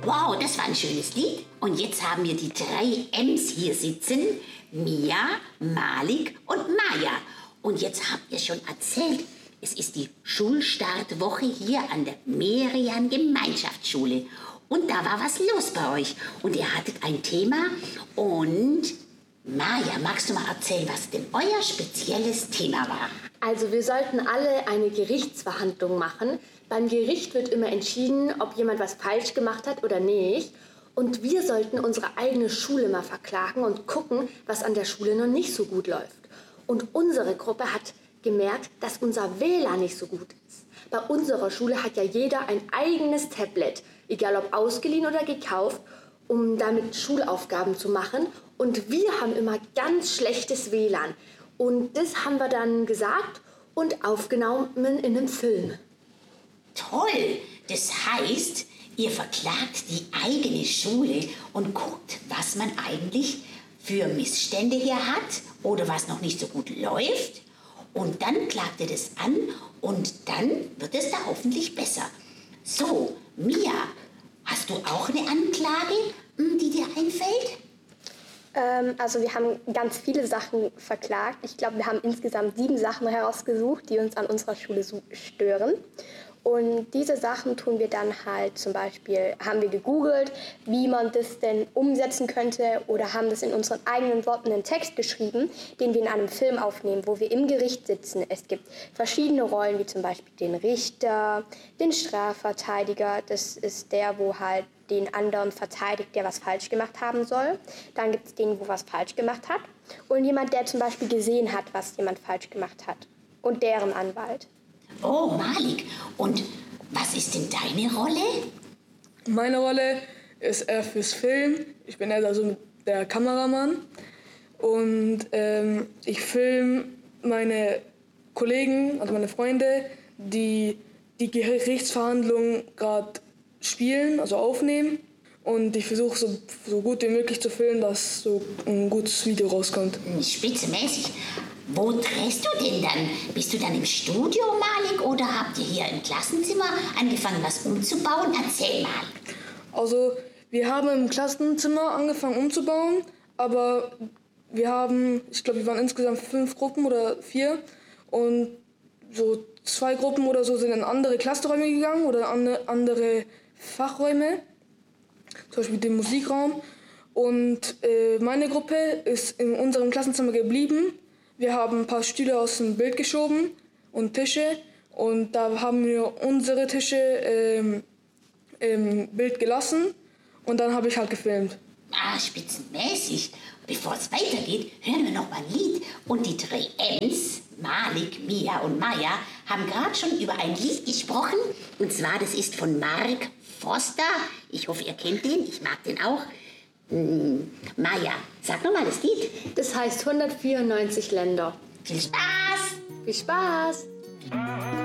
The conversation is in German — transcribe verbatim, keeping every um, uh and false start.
Wow, das war ein schönes Lied. Und jetzt haben wir die drei M's hier sitzen. Mia, Malik und Maja. Und jetzt habt ihr schon erzählt, es ist die Schulstartwoche hier an der Merian Gemeinschaftsschule. Und da war was los bei euch. Und ihr hattet ein Thema. Und Maja, magst du mal erzählen, was denn euer spezielles Thema war? Also wir sollten alle eine Gerichtsverhandlung machen. Beim Gericht wird immer entschieden, ob jemand was falsch gemacht hat oder nicht. Und wir sollten unsere eigene Schule mal verklagen und gucken, was an der Schule noch nicht so gut läuft. Und unsere Gruppe hat gemerkt, dass unser W L A N nicht so gut ist. Bei unserer Schule hat ja jeder ein eigenes Tablet, egal ob ausgeliehen oder gekauft, um damit Schulaufgaben zu machen. Und wir haben immer ganz schlechtes W L A N. Und das haben wir dann gesagt und aufgenommen in einem Film. Toll! Das heißt, ihr verklagt die eigene Schule und guckt, was man eigentlich für Missstände hier hat oder was noch nicht so gut läuft. Und dann klagt ihr das an und dann wird es da hoffentlich besser. So, Mia, hast du auch eine Anklage, die dir einfällt? Ähm, also wir haben ganz viele Sachen verklagt. Ich glaube, wir haben insgesamt sieben Sachen herausgesucht, die uns an unserer Schule stören. Und diese Sachen tun wir dann halt zum Beispiel, haben wir gegoogelt, wie man das denn umsetzen könnte oder haben das in unseren eigenen Worten einen Text geschrieben, den wir in einem Film aufnehmen, wo wir im Gericht sitzen. Es gibt verschiedene Rollen, wie zum Beispiel den Richter, den Strafverteidiger, das ist der, wo halt den anderen verteidigt, der was falsch gemacht haben soll. Dann gibt es den, wo was falsch gemacht hat und jemand, der zum Beispiel gesehen hat, was jemand falsch gemacht hat und deren Anwalt. Oh, Malik, und was ist denn deine Rolle? Meine Rolle ist eher fürs Film. Ich bin eher also der Kameramann. Und ähm, ich filme meine Kollegen, also meine Freunde, die die Gerichtsverhandlung gerade spielen, also aufnehmen. Und ich versuche so, so gut wie möglich zu filmen, dass so ein gutes Video rauskommt. Spitzenmäßig. Wo drehst du denn dann? Bist du dann im Studio, Malik, oder habt ihr hier im Klassenzimmer angefangen, was umzubauen? Erzähl mal. Also, wir haben im Klassenzimmer angefangen umzubauen, aber wir haben, ich glaube, wir waren insgesamt fünf Gruppen oder vier und so zwei Gruppen oder so sind in andere Klassenräume gegangen oder andere Fachräume, zum Beispiel den Musikraum. Und äh, meine Gruppe ist in unserem Klassenzimmer geblieben. Wir haben ein paar Stühle aus dem Bild geschoben und Tische und da haben wir unsere Tische ähm, im Bild gelassen und dann habe ich halt gefilmt. Ah, spitzenmäßig. Bevor es weitergeht, hören wir noch mal ein Lied. Und die drei M's, Malik, Mia und Maja, haben gerade schon über ein Lied gesprochen. Und zwar, das ist von Mark Forster. Ich hoffe, ihr kennt den. Ich mag den auch. Hm, Maja, sag noch mal das Lied. Das heißt hundertvierundneunzig Länder. Viel Spaß! Viel Spaß!